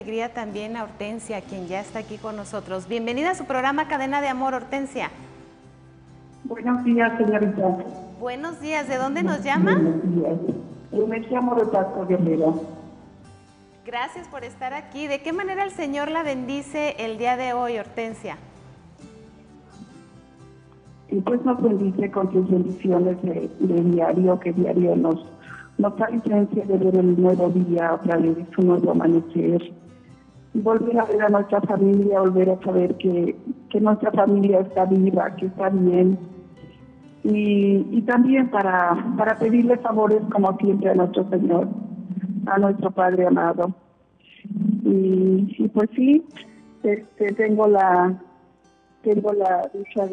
Alegría también a Hortensia, quien ya está aquí con nosotros. Bienvenida a su programa Cadena de Amor, Hortensia. Buenos días, señorita. Buenos días, ¿de dónde nos llama? Buenos días. Yo me llamo Roberto Guerrero. Gracias por estar aquí. ¿De qué manera el Señor la bendice el día de hoy, Hortensia? Y pues nos bendice con sus bendiciones de diario, que diario nos da licencia de ver el nuevo día, otra vez un nuevo amanecer. Volver a ver a nuestra familia, volver a saber que nuestra familia está viva, que está bien. Y también para pedirle favores como siempre a nuestro Señor, a nuestro Padre amado. Y pues sí, tengo la dicha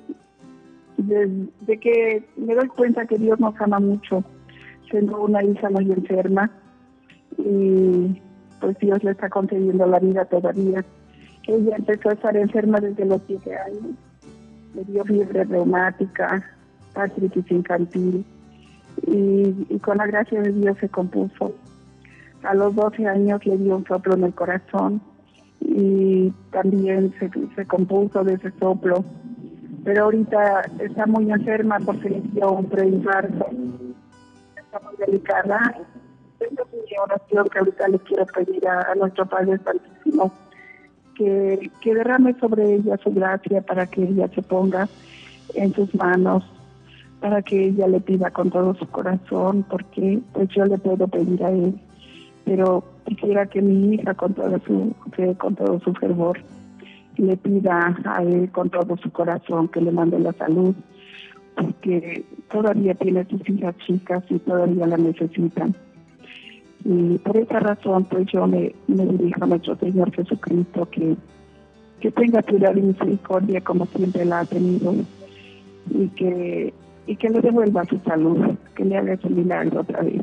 de que me doy cuenta que Dios nos ama mucho, siendo una hija muy enferma, y pues Dios le está concediendo la vida todavía. Ella empezó a estar enferma desde los 7 años, le dio fiebre reumática, artritis infantil, y con la gracia de Dios se compuso. A los 12 años le dio un soplo en el corazón y también se compuso de ese soplo. Pero ahorita está muy enferma porque le dio un preinfarto. Está muy delicada. Esta es mi oración que ahorita le quiero pedir a nuestro Padre Santísimo, que derrame sobre ella su gracia para que ella se ponga en sus manos, para que ella le pida con todo su corazón, porque pues yo le puedo pedir a él, pero quisiera que mi hija con todo su fe, con todo su fervor, le pida a él con todo su corazón que le mande la salud, porque todavía tiene sus hijas chicas y todavía la necesitan. Y por esa razón pues yo me dirijo a nuestro Señor Jesucristo, que tenga piedad y misericordia como siempre la ha tenido, y que le devuelva su salud, que le haga ese milagro otra vez.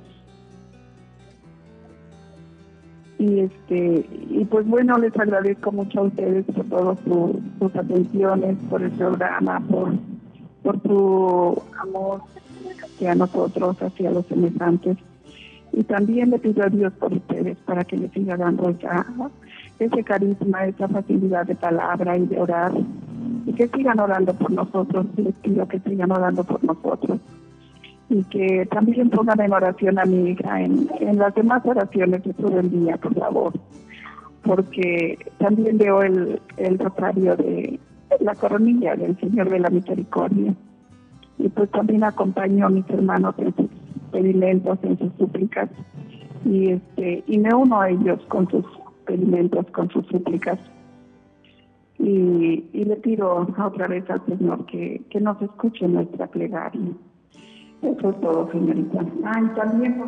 Y pues bueno, les agradezco mucho a ustedes por todas sus atenciones, por el programa, por su amor hacia nosotros, hacia los semejantes. Y también le pido a Dios por ustedes para que les siga dando ese carisma, esa facilidad de palabra y de orar. Y que sigan orando por nosotros, les pido que sigan orando por nosotros. Y que también pongan en oración a mi hija en las demás oraciones de todo el día, por favor. Porque también veo el rosario de la coronilla del Señor de la Misericordia. Y pues también acompaño a mis hermanos en sus pedimentos, en sus súplicas. Y me uno a ellos con sus pedimentos, con sus súplicas. Y le pido otra vez al Señor que nos escuche nuestra plegaria. Eso es todo, señorita. Y también...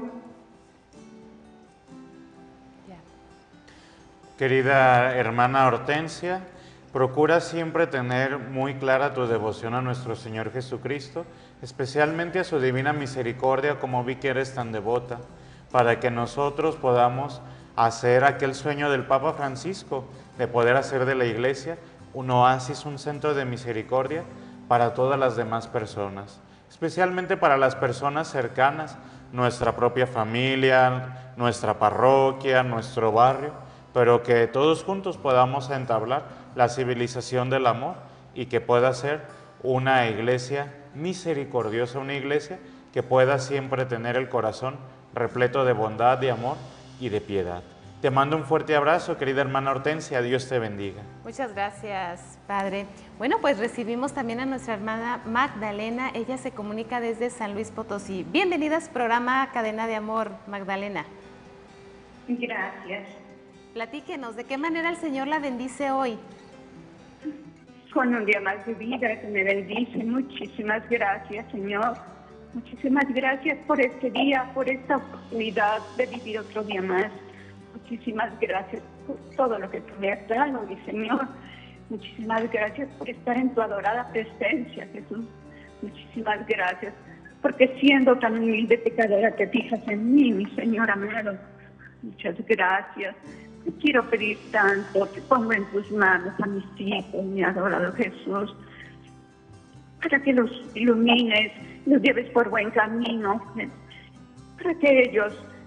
Querida hermana Hortensia, procura siempre tener muy clara tu devoción a nuestro Señor Jesucristo, especialmente a su divina misericordia, como vi que eres tan devota, para que nosotros podamos hacer aquel sueño del Papa Francisco, de poder hacer de la Iglesia un oasis, un centro de misericordia para todas las demás personas, especialmente para las personas cercanas, nuestra propia familia, nuestra parroquia, nuestro barrio, pero que todos juntos podamos entablar la civilización del amor y que pueda ser una iglesia misericordiosa, una iglesia que pueda siempre tener el corazón repleto de bondad, de amor y de piedad. Te mando un fuerte abrazo, querida hermana Hortensia, Dios te bendiga. Muchas gracias, Padre. Bueno, pues recibimos también a nuestra hermana Magdalena, ella se comunica desde San Luis Potosí. Bienvenida a su programa Cadena de Amor, Magdalena. Gracias. Platíquenos, ¿de qué manera el Señor la bendice hoy? Con un día más de vida que me bendice. Muchísimas gracias, Señor. Muchísimas gracias por este día, por esta oportunidad de vivir otro día más. Muchísimas gracias por todo lo que tú me has dado, mi Señor. Muchísimas gracias por estar en tu adorada presencia, Jesús. Muchísimas gracias, porque siendo tan humilde pecadora te fijas en mí, mi Señor amado. Muchas gracias. Te quiero pedir tanto, te pongo en tus manos a mis hijos, mi adorado Jesús, para que los ilumines, los lleves por buen camino, para que ellos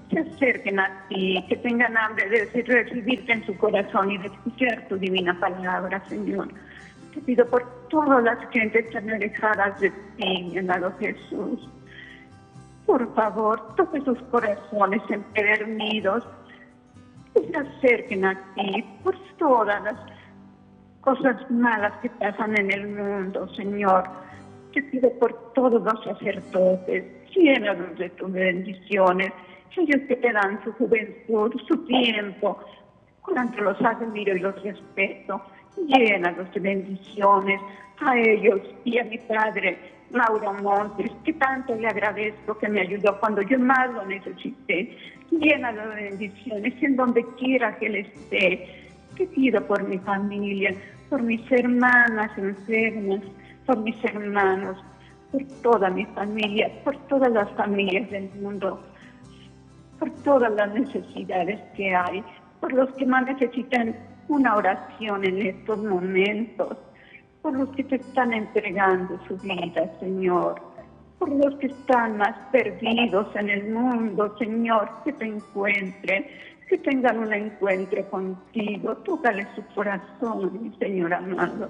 se acerquen a ti, que tengan hambre de recibirte en su corazón y de escuchar tu divina palabra, Señor. Te pido por todas las gentes tan alejadas de ti, mi amado Jesús. Por favor, toca esos corazones empedernidos, que se acerquen a ti por todas las cosas malas que pasan en el mundo, Señor. Te pido por todos los sacerdotes, llénalos de tus bendiciones, ellos que te dan su juventud, su tiempo, cuanto los admiro y los respeto, llénalos de bendiciones a ellos y a mi padre, Mauro Montes, que tanto le agradezco que me ayudó cuando yo más lo necesité. Llénalo de bendiciones en donde quiera que él esté. Te pido por mi familia, por mis hermanas enfermas, por mis hermanos, por toda mi familia, por todas las familias del mundo, por todas las necesidades que hay, por los que más necesitan una oración en estos momentos, por los que te están entregando su vida, Señor, por los que están más perdidos en el mundo, Señor, que te encuentren, que tengan un encuentro contigo. Tócale su corazón, mi Señor amado,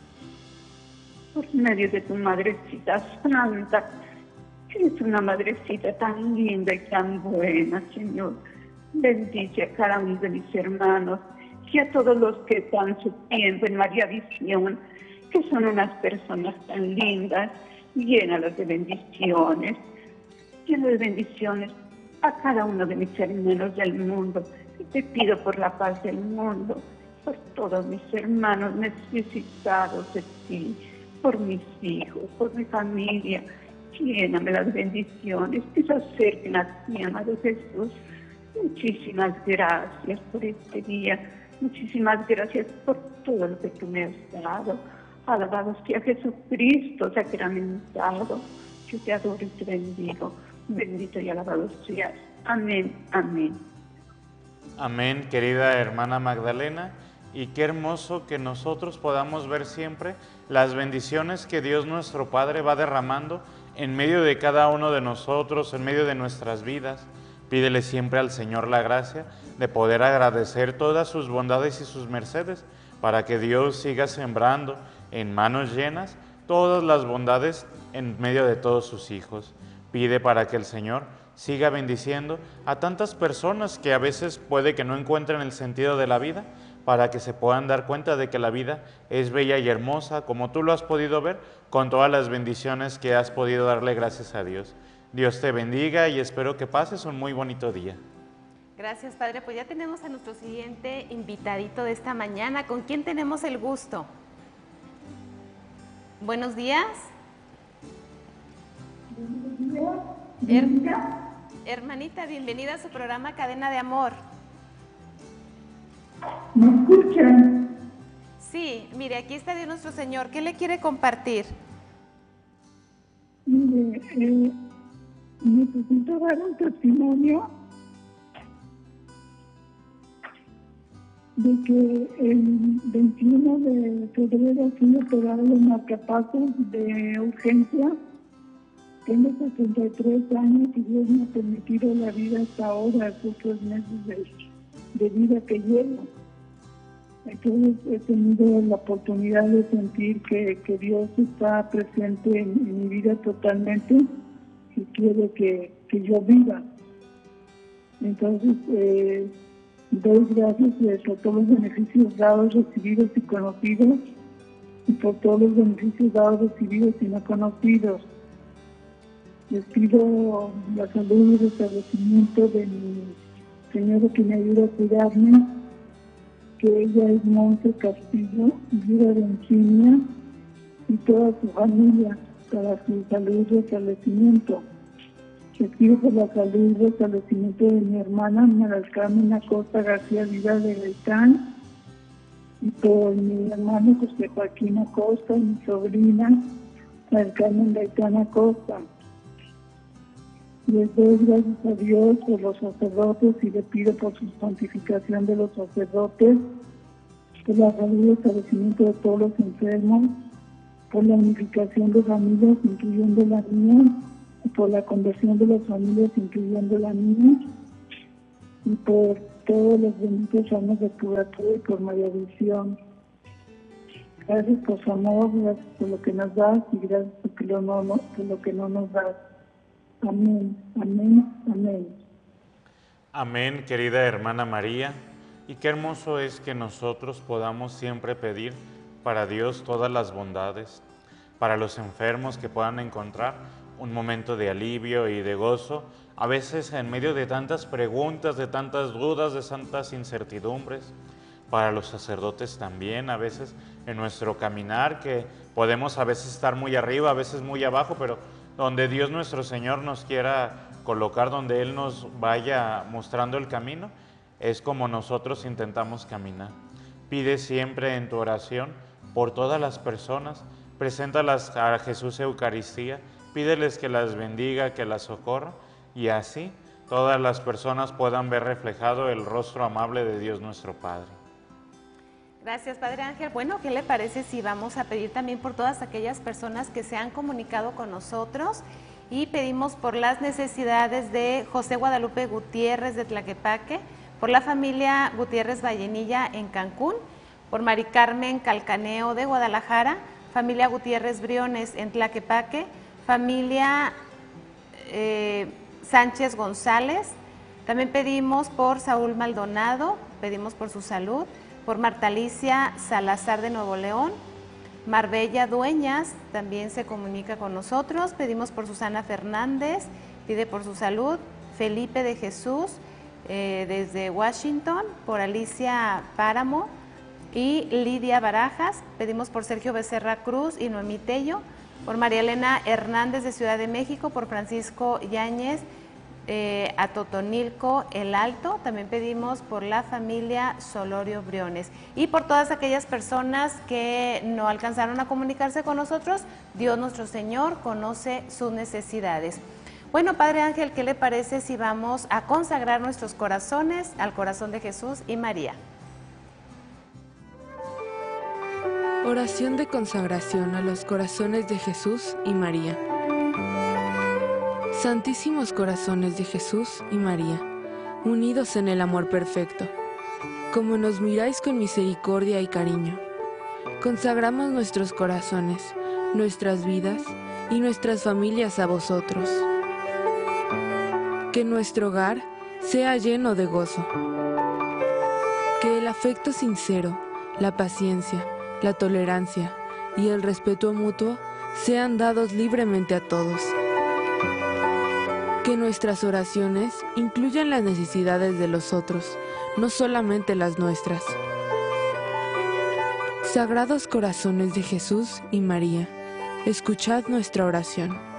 por medio de tu Madrecita Santa, que es una Madrecita tan linda y tan buena, Señor. Bendice a cada uno de mis hermanos y a todos los que dan su tiempo en María Visión, que son unas personas tan lindas. Llénalos de bendiciones, llena de bendiciones a cada uno de mis hermanos del mundo. Y te pido por la paz del mundo, por todos mis hermanos necesitados de ti, por mis hijos, por mi familia. Lléname las bendiciones, que se acerquen a ti, amado Jesús. Muchísimas gracias por este día, muchísimas gracias por todo lo que tú me has dado. Alabado sea Jesucristo sacramentado. Yo te adoro y te bendigo. Bendito y alabado seas. Amén, amén. Amén, querida hermana Magdalena. Y qué hermoso que nosotros podamos ver siempre las bendiciones que Dios nuestro Padre va derramando en medio de cada uno de nosotros, en medio de nuestras vidas. Pídele siempre al Señor la gracia de poder agradecer todas sus bondades y sus mercedes, para que Dios siga sembrando en manos llenas todas las bondades en medio de todos sus hijos. Pide para que el Señor siga bendiciendo a tantas personas que a veces puede que no encuentren el sentido de la vida, para que se puedan dar cuenta de que la vida es bella y hermosa, como tú lo has podido ver, con todas las bendiciones que has podido darle gracias a Dios. Dios te bendiga y espero que pases un muy bonito día. Gracias, Padre. Pues ya tenemos a nuestro siguiente invitadito de esta mañana. ¿Con quién tenemos el gusto? Buenos días. Hermanita, bienvenida a su programa Cadena de Amor. ¿Me escuchan? Sí, mire, aquí está Dios nuestro Señor. ¿Qué le quiere compartir? Mire, necesito dar un testimonio de que el 21 de febrero fui operada de marcapasos de urgencia. Tengo 63 años y Dios me ha permitido la vida hasta ahora, estos 3 meses de vida que llevo. Entonces he tenido la oportunidad de sentir que Dios está presente en mi vida totalmente y quiere que yo viva. Entonces doy gracias por todos los beneficios dados, recibidos y conocidos, y por todos los beneficios dados, recibidos y no conocidos. Les pido la salud y el restablecimiento de mi señora que me ayuda a cuidarme, que ella es Monse Castillo, viuda de Encinia, y toda su familia, para su salud y restablecimiento. Les pido por la salud y restablecimiento de mi hermana María del Carmen Acosta García Vida de Gaitán, y por mi hermano José Joaquín Acosta y mi sobrina María del Carmen Gaitán Acosta. Les doy gracias a Dios por los sacerdotes y le pido por su santificación de los sacerdotes, por la salud y establecimiento de todos los enfermos, por la unificación de familias, incluyendo la mía, y por la conversión de las familias, incluyendo la mía, y por todos los benditos años de purgatorio y por María Visión. Gracias por su amor, gracias por lo que nos das y gracias por lo que no nos das. Amén, amén, amén. Amén, querida hermana María, y qué hermoso es que nosotros podamos siempre pedir para Dios todas las bondades, para los enfermos que puedan encontrar un momento de alivio y de gozo, a veces en medio de tantas preguntas, de tantas dudas, de tantas incertidumbres, para los sacerdotes también, a veces en nuestro caminar, que podemos a veces estar muy arriba, a veces muy abajo, pero donde Dios nuestro Señor nos quiera colocar, donde Él nos vaya mostrando el camino, es como nosotros intentamos caminar. Pide siempre en tu oración por todas las personas, preséntalas a Jesús Eucaristía, pídeles que las bendiga, que las socorra, y así todas las personas puedan ver reflejado el rostro amable de Dios nuestro Padre. Gracias, Padre Ángel. Bueno, ¿qué le parece si vamos a pedir también por todas aquellas personas que se han comunicado con nosotros? Y pedimos por las necesidades de José Guadalupe Gutiérrez de Tlaquepaque, por la familia Gutiérrez Vallenilla en Cancún, por Mari Carmen Calcaneo de Guadalajara, familia Gutiérrez Briones en Tlaquepaque, familia Sánchez González. También pedimos por Saúl Maldonado, pedimos por su salud, por Marta Alicia Salazar de Nuevo León, Marbella Dueñas también se comunica con nosotros, pedimos por Susana Fernández, pide por su salud, Felipe de Jesús desde Washington, por Alicia Páramo y Lidia Barajas, pedimos por Sergio Becerra Cruz y Noemí Tello, por María Elena Hernández de Ciudad de México, por Francisco Yáñez a Totonilco El Alto, también pedimos por la familia Solorio Briones y por todas aquellas personas que no alcanzaron a comunicarse con nosotros. Dios nuestro Señor conoce sus necesidades. Bueno, Padre Ángel, ¿qué le parece si vamos a consagrar nuestros corazones al corazón de Jesús y María? Oración de consagración a los corazones de Jesús y María. Santísimos corazones de Jesús y María, unidos en el amor perfecto, como nos miráis con misericordia y cariño, consagramos nuestros corazones, nuestras vidas y nuestras familias a vosotros. Que nuestro hogar sea lleno de gozo. Que el afecto sincero, la paciencia, la tolerancia y el respeto mutuo sean dados libremente a todos. Que nuestras oraciones incluyan las necesidades de los otros, no solamente las nuestras. Sagrados corazones de Jesús y María, escuchad nuestra oración.